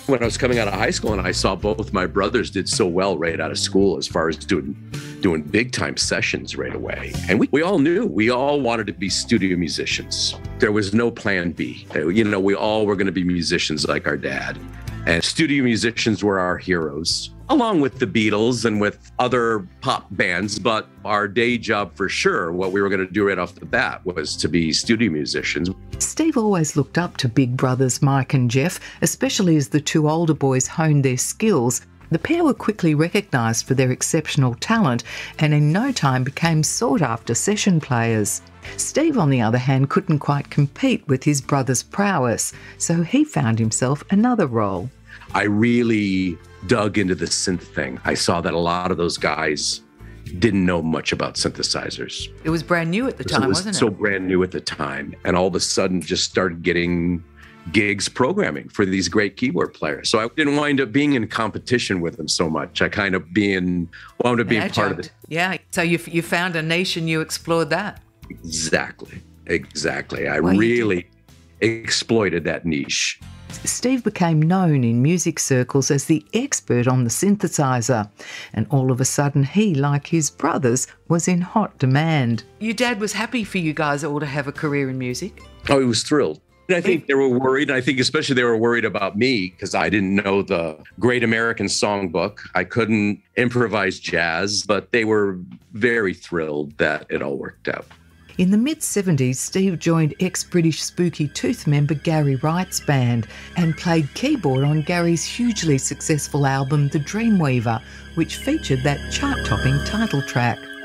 When I was coming out of high school and I saw both my brothers did so well right out of school as far as doing big time sessions right away. And we all knew, we all wanted to be studio musicians. There was no plan B. You know, we all were going to be musicians like our dad. And studio musicians were our heroes, along with the Beatles and with other pop bands. But our day job for sure, what we were going to do right off the bat was to be studio musicians. Steve always looked up to big brothers Mike and Jeff, especially as the two older boys honed their skills. The pair were quickly recognised for their exceptional talent and in no time became sought-after session players. Steve, on the other hand, couldn't quite compete with his brother's prowess, so he found himself another role. I really dug into the synth thing. I saw that a lot of those guys didn't know much about synthesizers. It was brand new at the time, wasn't it? So brand new at the time. And all of a sudden just started getting gigs programming for these great keyboard players. So I didn't wind up being in competition with them so much. I kind of wound up being part of it. Yeah, so you found a niche and you explored that. Exactly. I really exploited that niche. Steve became known in music circles as the expert on the synthesizer, and all of a sudden he, like his brothers, was in hot demand. Your dad was happy for you guys all to have a career in music? Oh, he was thrilled. I think they were worried. I think especially they were worried about me because I didn't know the Great American Songbook. I couldn't improvise jazz, but they were very thrilled that it all worked out. In the mid-70s, Steve joined ex-British Spooky Tooth member Gary Wright's band and played keyboard on Gary's hugely successful album The Dreamweaver, which featured that chart-topping title track.